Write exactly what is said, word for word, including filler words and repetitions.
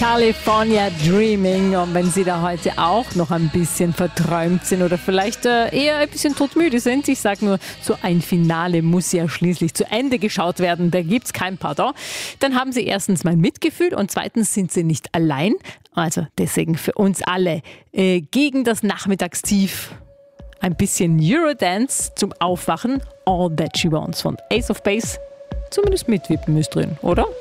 California Dreaming. Und wenn Sie da heute auch noch ein bisschen verträumt sind oder vielleicht äh, eher ein bisschen todmüde sind, ich sage nur, so ein Finale muss ja schließlich zu Ende geschaut werden, da gibt's kein Pardon. Dann haben Sie erstens mein Mitgefühl und zweitens sind Sie nicht allein. Also deswegen für uns alle äh, gegen das Nachmittagstief ein bisschen Eurodance zum Aufwachen. All That She Wants von Ace of Base. Zumindest mitwippen ist drin, oder?